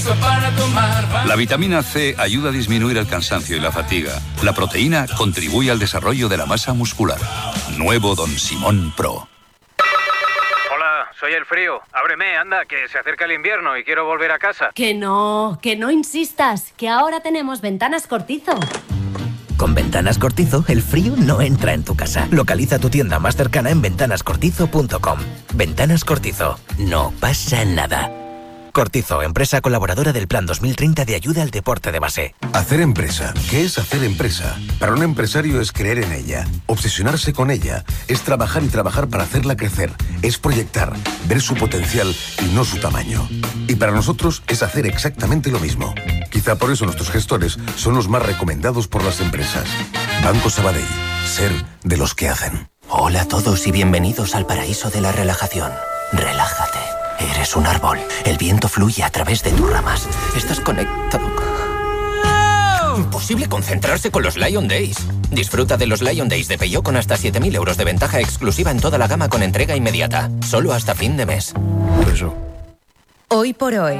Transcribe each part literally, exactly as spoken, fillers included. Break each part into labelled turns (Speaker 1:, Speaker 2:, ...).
Speaker 1: vaso para tomar.
Speaker 2: La vitamina C ayuda a disminuir el cansancio y la fatiga. La proteína contribuye al desarrollo de la masa muscular. Nuevo Don Simón Pro.
Speaker 3: Hola, soy el frío. Ábreme, anda, que se acerca el invierno y quiero volver a casa.
Speaker 4: Que no, que no insistas, que ahora tenemos Ventanas Cortizo.
Speaker 5: Con Ventanas Cortizo, el frío no entra en tu casa. Localiza tu tienda más cercana en ventanas cortizo punto com. Ventanas Cortizo. No pasa nada. Cortizo, empresa colaboradora del Plan dos mil treinta de ayuda al deporte de base.
Speaker 6: Hacer empresa. ¿Qué es hacer empresa? Para un empresario es creer en ella, obsesionarse con ella, es trabajar y trabajar para hacerla crecer, es proyectar, ver su potencial y no su tamaño. Y para nosotros es hacer exactamente lo mismo. Quizá por eso nuestros gestores son los más recomendados por las empresas. Banco Sabadell. Ser de los que hacen.
Speaker 7: Hola a todos y bienvenidos al paraíso de la relajación. Relájate. Eres un árbol. El viento fluye a través de tus ramas. Estás conectado. Imposible concentrarse con los Lion Days. Disfruta de los Lion Days de Peugeot con hasta siete mil euros de ventaja exclusiva en toda la gama con entrega inmediata. Solo hasta fin de mes.
Speaker 6: Eso.
Speaker 8: Hoy por hoy.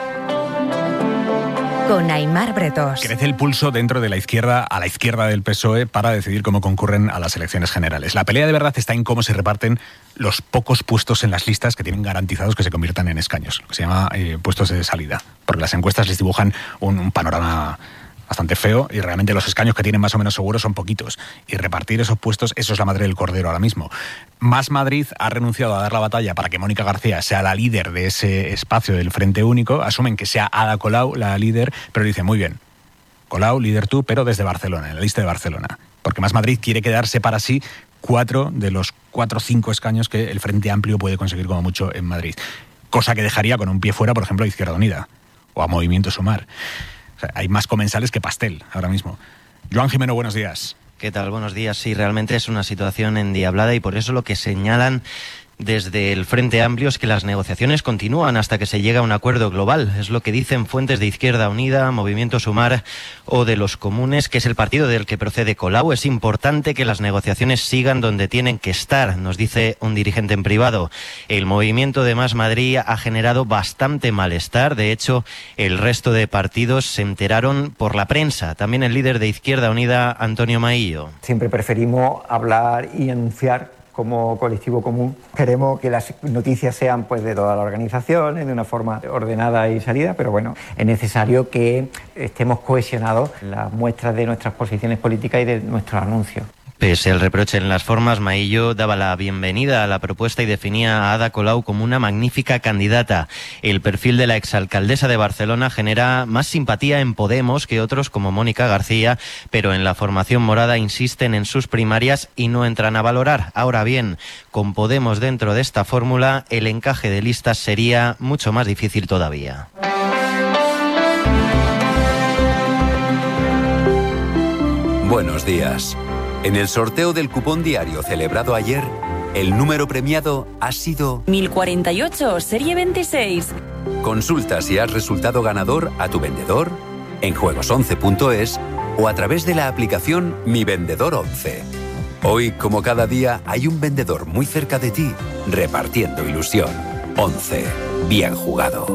Speaker 8: Con Aimar Bretos.
Speaker 9: Crece el pulso dentro de la izquierda, a la izquierda del P S O E, para decidir cómo concurren a las elecciones generales. La pelea de verdad está en cómo se reparten los pocos puestos en las listas que tienen garantizados que se conviertan en escaños, lo que se llama eh, puestos de salida, porque las encuestas les dibujan un, un panorama bastante feo y realmente los escaños que tienen más o menos seguros son poquitos. Y repartir esos puestos, eso es la madre del cordero ahora mismo. Más Madrid ha renunciado a dar la batalla para que Mónica García sea la líder de ese espacio del Frente Único. Asumen que sea Ada Colau la líder, pero dicen, muy bien, Colau, líder tú, pero desde Barcelona, en la lista de Barcelona. Porque Más Madrid quiere quedarse para sí cuatro de los cuatro o cinco escaños que el Frente Amplio puede conseguir como mucho en Madrid. Cosa que dejaría con un pie fuera, por ejemplo, a Izquierda Unida o a Movimiento Sumar. O sea, hay más comensales que pastel ahora mismo. Joan Jimeno, buenos días.
Speaker 10: ¿Qué tal? Buenos días. Sí, realmente es una situación endiablada y por eso lo que señalan desde el Frente Amplio es que las negociaciones continúan hasta que se llega a un acuerdo global. Es lo que dicen fuentes de Izquierda Unida, Movimiento Sumar o de los Comunes, que es el partido del que procede Colau. Es importante que las negociaciones sigan donde tienen que estar, nos dice un dirigente en privado. El movimiento de Más Madrid ha generado bastante malestar. De hecho, el resto de partidos se enteraron por la prensa. También el líder de Izquierda Unida, Antonio Maillo.
Speaker 11: Siempre preferimos hablar y anunciar como colectivo común. Queremos que las noticias sean pues de toda la organización, de una forma ordenada y salida, pero bueno, es necesario que estemos cohesionados en las muestras de nuestras posiciones políticas y de nuestros anuncios.
Speaker 10: Pese al reproche en las formas, Maillo daba la bienvenida a la propuesta y definía a Ada Colau como una magnífica candidata. El perfil de la exalcaldesa de Barcelona genera más simpatía en Podemos que otros como Mónica García, pero en la formación morada insisten en sus primarias y no entran a valorar. Ahora bien, con Podemos dentro de esta fórmula, el encaje de listas sería mucho más difícil todavía.
Speaker 12: Buenos días. En el sorteo del cupón diario celebrado ayer, el número premiado ha sido
Speaker 13: mil cuarenta y ocho, serie veintiséis.
Speaker 12: Consulta si has resultado ganador a tu vendedor, en juegos once punto es o a través de la aplicación Mi Vendedor once. Hoy, como cada día, hay un vendedor muy cerca de ti, repartiendo ilusión. once. Bien jugado.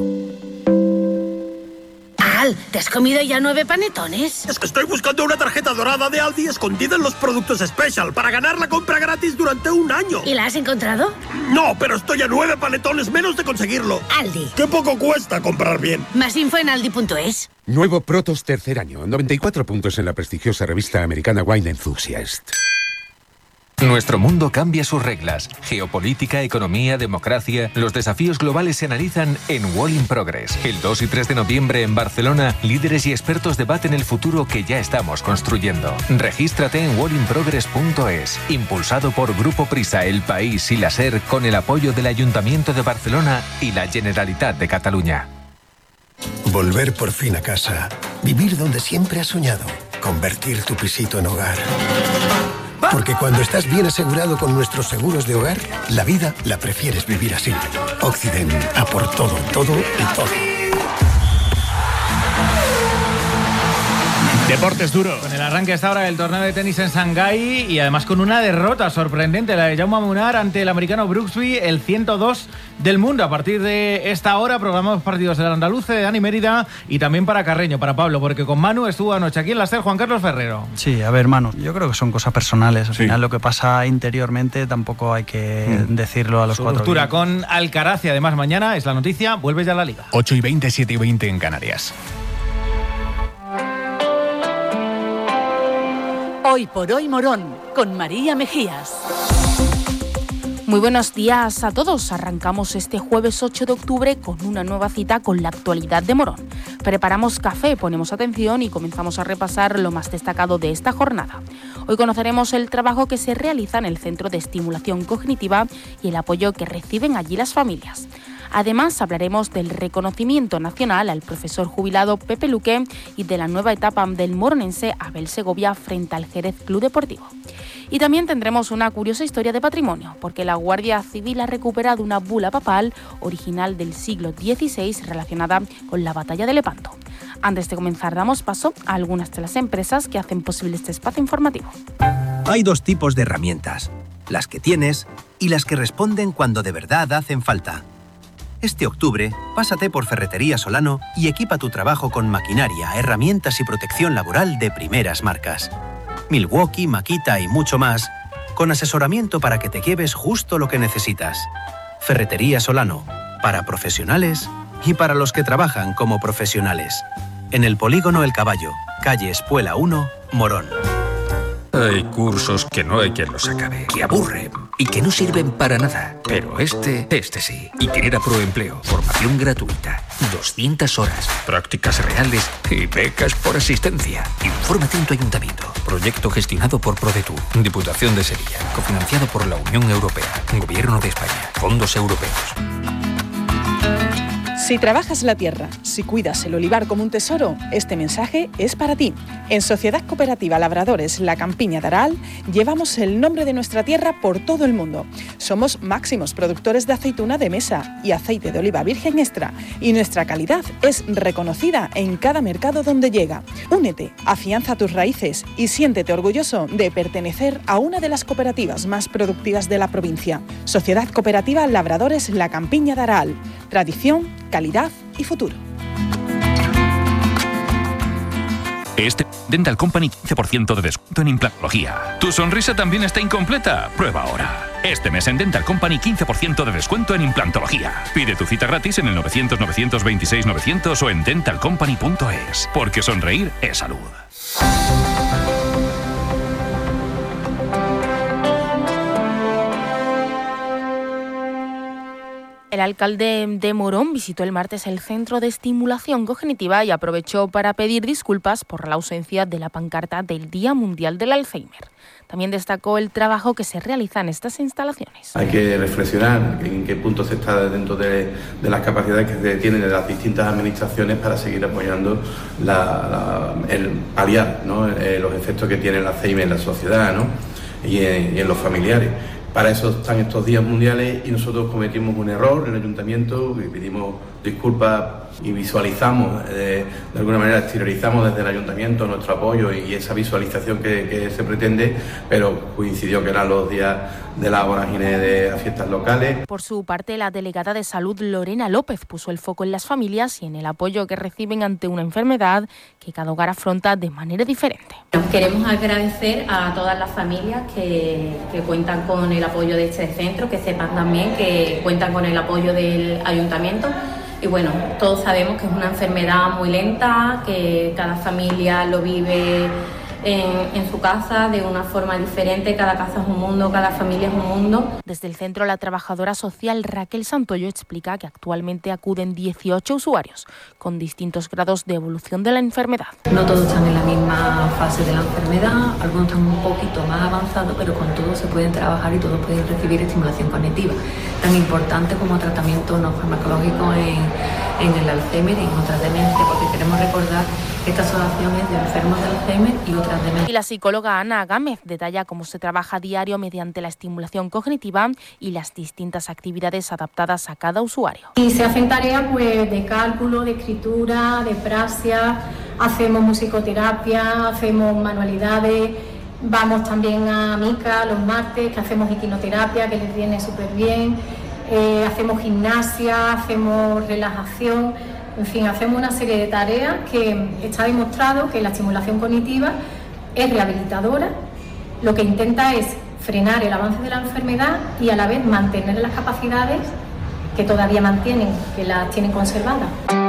Speaker 14: Al, ¿te has comido ya nueve panetones?
Speaker 15: Es que estoy buscando una tarjeta dorada de Aldi escondida en los productos Special para ganar la compra gratis durante un año.
Speaker 14: ¿Y la has encontrado?
Speaker 15: No, pero estoy a nueve panetones menos de conseguirlo.
Speaker 14: Aldi.
Speaker 15: Qué poco cuesta comprar bien.
Speaker 14: Más info en aldi punto es.
Speaker 16: Nuevo Protos tercer año, noventa y cuatro puntos en la prestigiosa revista americana Wine Enthusiast.
Speaker 17: Nuestro mundo cambia sus reglas. Geopolítica, economía, democracia. Los desafíos globales se analizan en Wall in Progress. El dos y tres de noviembre en Barcelona, líderes y expertos debaten el futuro que ya estamos construyendo. Regístrate en wall in progress punto es. Impulsado por Grupo Prisa, El País y la SER, con el apoyo del Ayuntamiento de Barcelona y la Generalitat de Cataluña.
Speaker 18: Volver por fin a casa. Vivir donde siempre has soñado. Convertir tu pisito en hogar. Porque cuando estás bien asegurado con nuestros seguros de hogar, la vida la prefieres vivir así. Occident, a por todo, todo y todo.
Speaker 9: Deportes duro.
Speaker 1: Con el arranque hasta ahora del torneo de tenis en Shanghái y además con una derrota sorprendente, la de Jaume Munar ante el americano Brooksby, el ciento dos del mundo. A partir de esta hora programamos partidos del Andaluce, de Dani Mérida y también para Carreño, para Pablo, porque con Manu estuvo anoche aquí en la SER Juan Carlos Ferrero.
Speaker 19: Sí, a ver, Manu, yo creo que son cosas personales. Al
Speaker 9: sí.
Speaker 19: final lo que pasa interiormente tampoco hay que mm. decirlo a los
Speaker 1: Su
Speaker 19: cuatro.
Speaker 1: Ruptura con Alcaraz y además mañana es la noticia, vuelve ya a la Liga.
Speaker 9: ocho y veinte, siete y veinte en Canarias.
Speaker 14: Hoy por hoy Morón, con María Mejías.
Speaker 20: Muy buenos días a todos. Arrancamos este jueves ocho de octubre con una nueva cita con la actualidad de Morón. Preparamos café, ponemos atención y comenzamos a repasar lo más destacado de esta jornada. Hoy conoceremos el trabajo que se realiza en el Centro de Estimulación Cognitiva y el apoyo que reciben allí las familias. Además, hablaremos del reconocimiento nacional al profesor jubilado Pepe Luque y de la nueva etapa del moronense Abel Segovia frente al Jerez Club Deportivo. Y también tendremos una curiosa historia de patrimonio, porque la Guardia Civil ha recuperado una bula papal original del siglo dieciséis relacionada con la batalla de Lepanto. Antes de comenzar, damos paso a algunas de las empresas que hacen posible este espacio informativo.
Speaker 21: Hay dos tipos de herramientas, las que tienes y las que responden cuando de verdad hacen falta. Este octubre, pásate por Ferretería Solano y equipa tu trabajo con maquinaria, herramientas y protección laboral de primeras marcas. Milwaukee, Makita y mucho más, con asesoramiento para que te lleves justo lo que necesitas. Ferretería Solano, para profesionales y para los que trabajan como profesionales. En el Polígono El Caballo, calle Espuela uno, Morón.
Speaker 22: Hay cursos que no hay quien los acabe, que aburren y que no sirven para nada. Pero este, este sí. Itinera Proempleo. Formación gratuita. doscientas horas. Prácticas reales y becas por asistencia. Infórmate en tu ayuntamiento. Proyecto gestionado por ProDetour. Diputación de Sevilla. Cofinanciado por la Unión Europea. Gobierno de España. Fondos europeos.
Speaker 23: Si trabajas la tierra, si cuidas el olivar como un tesoro, este mensaje es para ti. En Sociedad Cooperativa Labradores La Campiña de Aral llevamos el nombre de nuestra tierra por todo el mundo. Somos máximos productores de aceituna de mesa y aceite de oliva virgen extra y nuestra calidad es reconocida en cada mercado donde llega. Únete, afianza tus raíces y siéntete orgulloso de pertenecer a una de las cooperativas más productivas de la provincia. Sociedad Cooperativa Labradores La Campiña de Aral. Tradición, calidad y futuro.
Speaker 24: Este Dental Company quince por ciento de descuento en implantología. ¿Tu sonrisa también está incompleta? Prueba ahora. Este mes en Dental Company quince por ciento de descuento en implantología. Pide tu cita gratis en el novecientos, novecientos veintiséis, novecientos o en dental company punto es. Porque sonreír es salud.
Speaker 20: El alcalde de Morón visitó el martes el Centro de Estimulación Cognitiva y aprovechó para pedir disculpas por la ausencia de la pancarta del Día Mundial del Alzheimer. También destacó el trabajo que se realiza en estas instalaciones.
Speaker 25: Hay que reflexionar en qué punto se está dentro de, de las capacidades que se tienen de las distintas administraciones para seguir apoyando la, la, el paliar, ¿no? eh, los efectos que tiene el Alzheimer en la sociedad, ¿no? y, en, y en los familiares. Para eso están estos días mundiales y nosotros cometimos un error en el ayuntamiento y pedimos disculpas y visualizamos, eh, de alguna manera exteriorizamos desde el ayuntamiento nuestro apoyo y esa visualización que, que se pretende, pero coincidió que eran los días de la vorágine de las fiestas locales.
Speaker 20: Por su parte, la delegada de Salud Lorena López puso el foco en las familias y en el apoyo que reciben ante una enfermedad que cada hogar afronta de manera diferente.
Speaker 26: Queremos agradecer a todas las familias que, que cuentan con el apoyo de este centro, que sepan también que cuentan con el apoyo del ayuntamiento. Y bueno, todos sabemos que es una enfermedad muy lenta, que cada familia lo vive en, en su casa de una forma diferente, cada casa es un mundo, cada familia es un mundo.
Speaker 20: Desde el centro, la trabajadora social Raquel Santoyo explica que actualmente acuden dieciocho usuarios con distintos grados de evolución de la enfermedad.
Speaker 26: No todos están en la misma fase de la enfermedad, algunos están un poquito más avanzados, pero con todos se pueden trabajar y todos pueden recibir estimulación cognitiva, tan importante como tratamiento no farmacológico en, en el Alzheimer y en otras demencias, porque queremos recordar Esta asociación es de enfermos de Alzheimer y otras de...
Speaker 20: Y la psicóloga Ana Gámez detalla cómo se trabaja a diario mediante la estimulación cognitiva y las distintas actividades adaptadas a cada usuario.
Speaker 26: Y se hacen tareas pues, de cálculo, de escritura, de praxia, hacemos musicoterapia, hacemos manualidades, vamos también a Mica los martes, que hacemos equinoterapia, que les viene súper bien, eh, hacemos gimnasia, hacemos relajación, en fin, hacemos una serie de tareas que está demostrado que la estimulación cognitiva es rehabilitadora, lo que intenta es frenar el avance de la enfermedad y a la vez mantener las capacidades que todavía mantienen, que las tienen conservadas.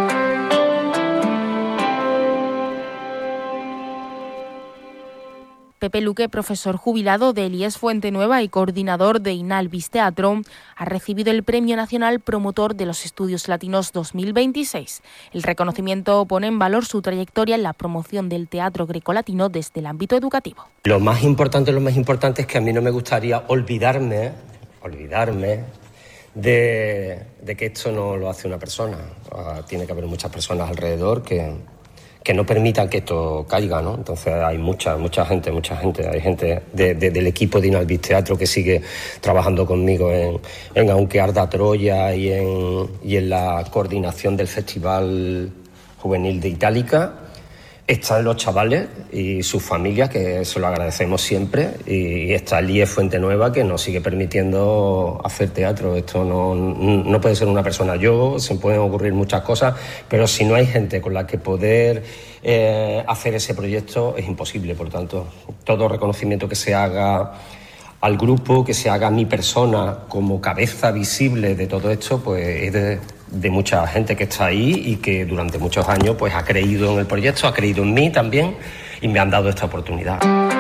Speaker 20: Pepe Luque, profesor jubilado del I E S Fuente Nueva y coordinador de Inalvis Teatro, ha recibido el Premio Nacional Promotor de los Estudios Latinos dos mil veintiséis. El reconocimiento pone en valor su trayectoria en la promoción del teatro grecolatino desde el ámbito educativo.
Speaker 2: Lo más importante, lo más importante es que a mí no me gustaría olvidarme, olvidarme de, de que esto no lo hace una persona. Uh, tiene que haber muchas personas alrededor que... que no permitan que esto caiga, ¿no? Entonces hay mucha, mucha gente, mucha gente, hay gente de, de, del equipo de Inalvis Teatro que sigue trabajando conmigo en, en Aunque Arda Troya y en, y en la coordinación del Festival Juvenil de Itálica. Están los chavales y sus familias, que se lo agradecemos siempre, y está el I E S Fuente Nueva, que nos sigue permitiendo hacer teatro. Esto no, no puede ser una persona yo, se pueden ocurrir muchas cosas, pero si no hay gente con la que poder eh, hacer ese proyecto es imposible. Por tanto, todo reconocimiento que se haga al grupo, que se haga a mi persona como cabeza visible de todo esto, pues es de... de mucha gente que está ahí y que durante muchos años pues ha creído en el proyecto, ha creído en mí también y me han dado esta oportunidad.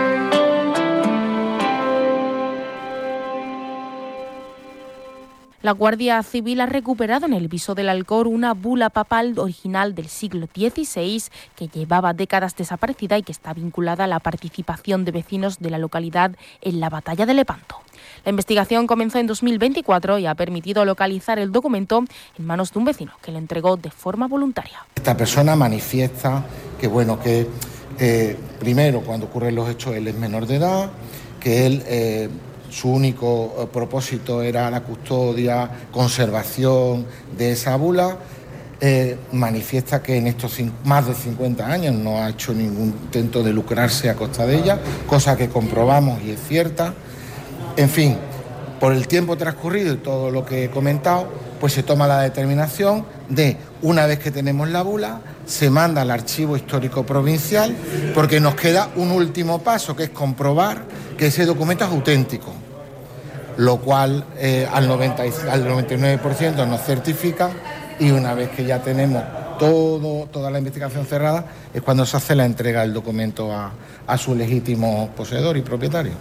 Speaker 20: La Guardia Civil ha recuperado en el Viso del Alcor una bula papal original del siglo dieciséis que llevaba décadas desaparecida y que está vinculada a la participación de vecinos de la localidad en la batalla de Lepanto. La investigación comenzó en dos mil veinticuatro y ha permitido localizar el documento en manos de un vecino que lo entregó de forma voluntaria.
Speaker 3: Esta persona manifiesta que, bueno, que eh, primero cuando ocurren los hechos él es menor de edad, que él... Eh, su único eh, propósito era la custodia, conservación de esa bula. Eh, manifiesta que en estos más de cincuenta años no ha hecho ningún intento de lucrarse a costa de ella, cosa que comprobamos y es cierta. En fin, por el tiempo transcurrido y todo lo que he comentado, pues se toma la determinación de, una vez que tenemos la bula, se manda al Archivo Histórico Provincial, porque nos queda un último paso, que es comprobar que ese documento es auténtico, lo cual eh, al, noventa, al noventa y nueve por ciento nos certifica, y una vez que ya tenemos todo, toda la investigación cerrada, es cuando se hace la entrega del documento a, a su legítimo poseedor y propietario.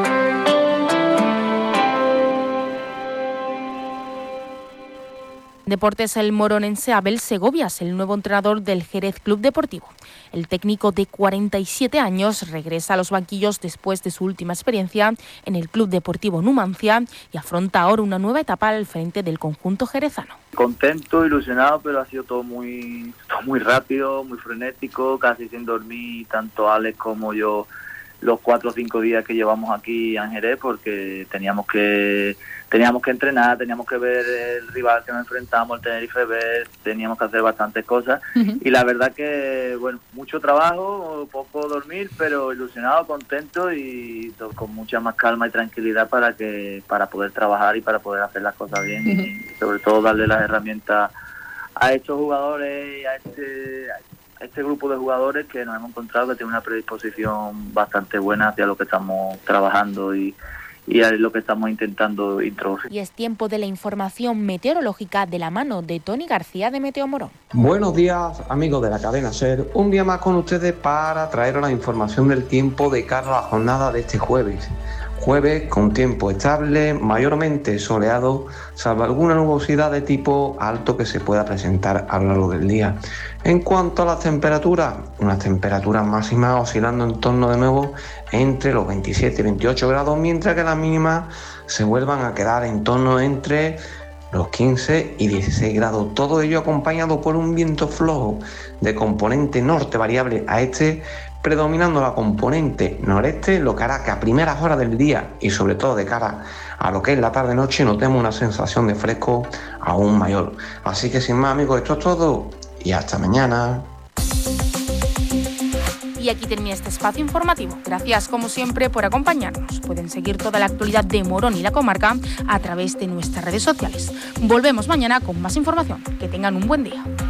Speaker 20: Deportes, el moronense Abel Segovias, el nuevo entrenador del Jerez Club Deportivo. El técnico de cuarenta y siete años regresa a los banquillos después de su última experiencia en el Club Deportivo Numancia y afronta ahora una nueva etapa al frente del conjunto jerezano.
Speaker 4: Contento, ilusionado, pero ha sido todo muy, todo muy rápido, muy frenético, casi sin dormir, tanto Alex como yo, los cuatro o cinco días que llevamos aquí en Jerez, porque teníamos que teníamos que entrenar, teníamos que ver el rival que nos enfrentamos, el Tenerife B, teníamos que hacer bastantes cosas. Uh-huh. Y la verdad que, bueno, mucho trabajo, poco dormir, pero ilusionado, contento y con mucha más calma y tranquilidad para que para poder trabajar y para poder hacer las cosas bien. Uh-huh. Y sobre todo darle las herramientas a estos jugadores y a este... A este grupo de jugadores que nos hemos encontrado que tiene una predisposición bastante buena hacia lo que estamos trabajando y, y a lo que estamos intentando introducir.
Speaker 20: Y es tiempo de la información meteorológica de la mano de Tony García de Meteo Morón.
Speaker 5: Buenos días, amigos de la cadena SER. Un día más con ustedes para traeros la información del tiempo de cara a la jornada de este jueves. Jueves con tiempo estable, mayormente soleado, salvo alguna nubosidad de tipo alto que se pueda presentar a lo largo del día. En cuanto a las temperaturas, unas temperaturas máximas oscilando en torno de nuevo entre los veintisiete y veintiocho grados, mientras que las mínimas se vuelvan a quedar en torno entre los quince y dieciséis grados. Todo ello acompañado por un viento flojo de componente norte variable a este, predominando la componente noreste, lo que hará que a primeras horas del día y sobre todo de cara a lo que es la tarde-noche notemos una sensación de fresco aún mayor. Así que sin más, amigos, esto es todo y hasta mañana.
Speaker 20: Y aquí termina este espacio informativo. Gracias, como siempre, por acompañarnos. Pueden seguir toda la actualidad de Morón y la comarca a través de nuestras redes sociales. Volvemos mañana con más información. Que tengan un buen día.